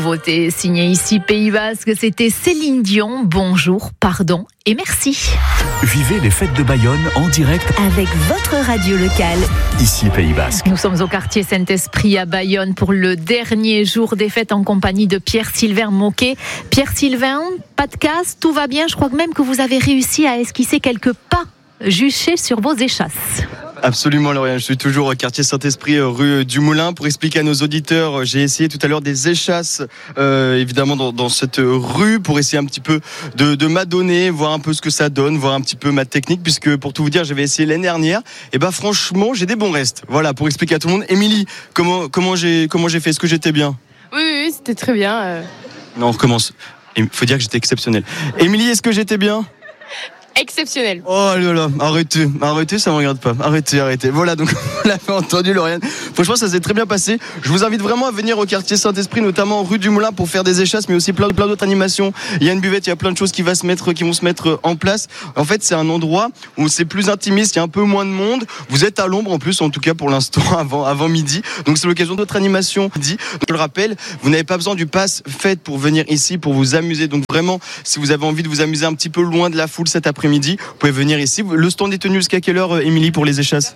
Voté, signé ici Pays Basque, c'était Céline Dion. Bonjour, pardon et merci. Vivez les fêtes de Bayonne en direct avec votre radio locale. Ici Pays Basque. Nous sommes au quartier Saint-Esprit à Bayonne pour le dernier jour des fêtes en compagnie de Pierre-Sylvain Moquet. Pierre-Sylvain, pas de casse, tout va bien. Je crois même que vous avez réussi à esquisser quelques pas juchés sur vos échasses. Absolument, Lauriane. Je suis toujours au quartier Saint-Esprit, rue du Moulin. Pour expliquer à nos auditeurs, j'ai essayé tout à l'heure des échasses, évidemment, dans cette rue, pour essayer un petit peu de m'adonner, voir un peu ce que ça donne, voir un petit peu ma technique, puisque pour tout vous dire, j'avais essayé l'année dernière. Et franchement, j'ai des bons restes. Voilà, pour expliquer à tout le monde. Émilie, comment j'ai fait? Est-ce que j'étais bien? Oui, c'était très bien. Non, on recommence. Il faut dire que j'étais exceptionnel. Émilie, est-ce que j'étais bien? Exceptionnel. Oh là là, arrêtez, ça me regarde pas. Arrêtez. Voilà, donc on l'avait entendu, Lauriane. Franchement, ça s'est très bien passé. Je vous invite vraiment à venir au quartier Saint-Esprit, notamment rue du Moulin, pour faire des échasses, mais aussi plein d'autres animations. Il y a une buvette, il y a plein de choses qui vont se mettre en place. En fait, c'est un endroit où c'est plus intimiste, il y a un peu moins de monde. Vous êtes à l'ombre en plus, en tout cas pour l'instant, avant midi. Donc c'est l'occasion d'autres animations midi. Je le rappelle, vous n'avez pas besoin du pass fête pour venir ici, pour vous amuser. Donc vraiment, si vous avez envie de vous amuser un petit peu loin de la foule cet après-midi, vous pouvez venir ici. Le stand est tenu jusqu'à quelle heure, Émilie, pour les échasses?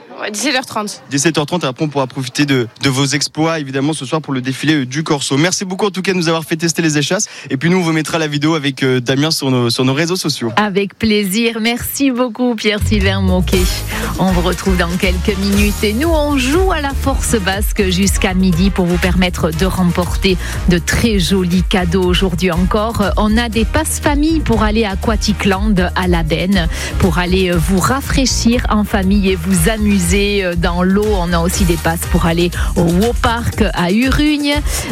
17h30. 17h30, et après on pourra profiter de vos exploits, évidemment, ce soir pour le défilé du Corso. Merci beaucoup en tout cas de nous avoir fait tester les échasses. Et puis nous, on vous mettra la vidéo avec Damien sur nos réseaux sociaux. Avec plaisir. Merci beaucoup, Pierre-Sylvain Moquet. On vous retrouve dans quelques minutes. Et nous, on joue à la Force Basque jusqu'à midi pour vous permettre de remporter de très jolis cadeaux. Aujourd'hui encore, on a des passes famille pour aller à Aquaticland à La Benne, pour aller vous rafraîchir en famille et vous amuser dans l'eau. On a aussi des passes pour aller au Wow Park à Urugne,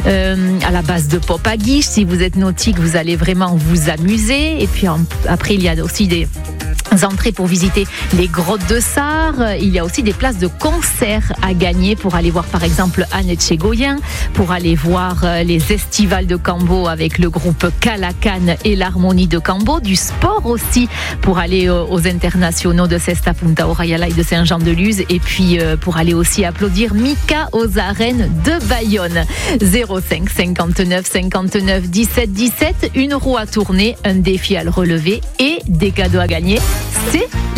à la base de Pop à Guiche. Si vous êtes nautique, vous allez vraiment vous amuser. Et puis après, il y a aussi des entrées pour visiter les grottes de Sarre. Il y a aussi des places de concert à gagner pour aller voir par exemple Anne Etchegoyen, pour aller voir les estivales de Cambo avec le groupe Calacan et l'harmonie de Cambo, du sport aussi pour aller aux internationaux de Cesta Punta Orayala et de Saint-Jean-de-Luz, et puis pour aller aussi applaudir Mika aux arènes de Bayonne. 05 59 59 17 17, une roue à tourner, un défi à le relever et des cadeaux à gagner. C'est